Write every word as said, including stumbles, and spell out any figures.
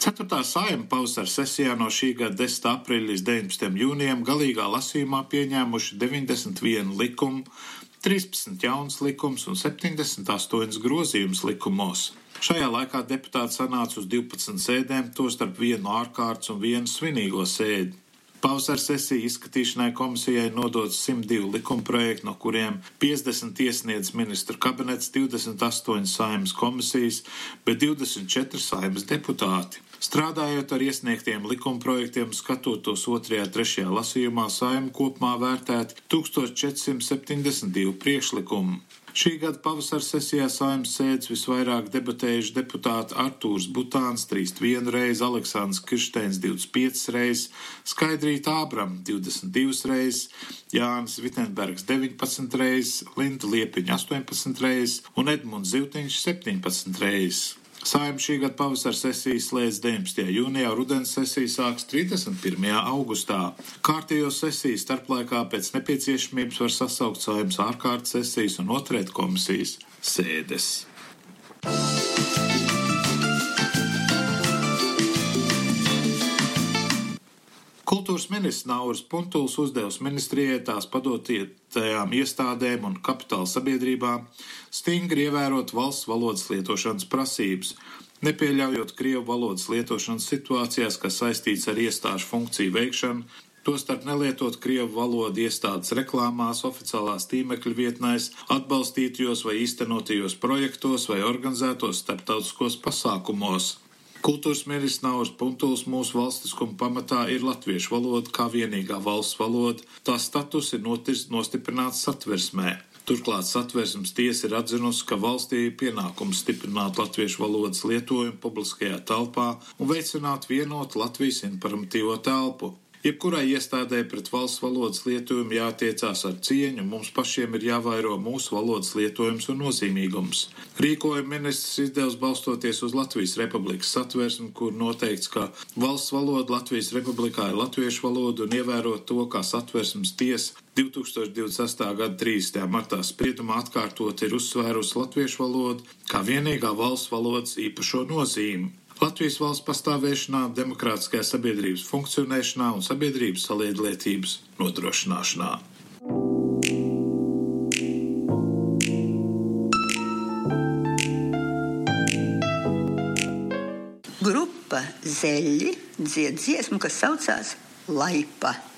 Ceturtā Saeima pavasara sesijā no šī gada desmitā aprīļa līdz deviņpadsmitajam jūnijam galīgā lasījumā pieņēmuši deviņdesmit vienu likumu, trīspadsmit jaunas likumus un septiņdesmit astoņas grozījumus likumos. Šajā laikā deputāti sanāca uz divpadsmit sēdēm, tostarp vienu ārkārtas un vienu svinīgo sēdi. Pavasara sesija izskatīšanai komisijai nodots simt divi likumprojekti, no kuriem piecdesmit iesniedz ministru kabinets, divdesmit astoņi Saeimas komisijas, bet divdesmit četri Saeimas deputāti. Strādājot ar iesniegtiem likumprojektiem, skatot tos otrajā, trešajā lasījumā, Saeima kopumā vērtēti tūkstoš četri simti septiņdesmit divi priekšlikumi. Šī gada pavasara sesijā Saeimas sēdes visvairāk debatējuši deputāti Artūrs Butāns trīsdesmit vienu reizi, Aleksandrs Kirsteins divdesmit piecas reizes, Skaidrīta Ābrama divdesmit divas reizes, Jānis Vitenbergs deviņpadsmit reizes, Linda Liepiņa astoņpadsmit reizes un Edmunds Zivtiņš septiņpadsmit reizes. Saeima šī gada pavasara sesija slēdz deviņpadsmitajā jūnijā, rudens sesija sāks trīsdesmit pirmajā augustā. Kārtējo sesiju starplaikā pēc nepieciešamības var sasaukt Saeimas ārkārtas sesijas un otrēt komisijas sēdes. Kultūras ministrs Nauris Puntuls uzdevusi ministrijai tās padotajām iestādēm un kapitāla sabiedrībām stingri ievērot valsts valodas lietošanas prasības, nepieļaujot krievu valodas lietošanas situācijās, kas saistīts ar iestāžu funkciju veikšanu, tostarp nelietot krievu valodu iestādes reklāmās, oficiālās tīmekļa vietnēs, atbalstītajos vai īstenotajos projektos vai organizētos starptautiskos pasākumos. Kultūras ministrs Nauris Puntuls mūsu valstiskuma pamatā ir latviešu valoda kā vienīgā valsts valoda, tās status ir nostiprināts satversmē. Turklāt satversmes tiesa ir atzinusi, ka valstī ir pienākums stiprināt latviešu valodas lietojumu publiskajā telpā un veicināt vienotu Latvijas informatīvo telpu. Jebkurai iestādē pret valsts valodas lietojumu jātiecās ar cieņu, mums pašiem ir jāvairo mūsu valodas lietojums un nozīmīgums. Rīkojuma ministrs izdevusi balstoties uz Latvijas Republikas satversmi, kur noteikts, ka valsts valoda Latvijas Republikā ir latviešu valoda un ievērot to, kā satversmes tiesa divtūkstoš divdesmit sestā gada trīsdesmitajā martā spriedumā atkārtot ir uzsvērusi latviešu valodu kā vienīgā valsts valodas īpašo nozīmi. Latvijas valsts pastāvēšanā, demokrātiskajā sabiedrības funkcionēšanā un sabiedrības saliedētības nodrošināšanā. Grupa Zeļi dzied dziesmu, kas saucās Laipa.